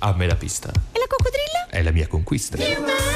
A me la pista. E la coccodrilla? È la mia conquista.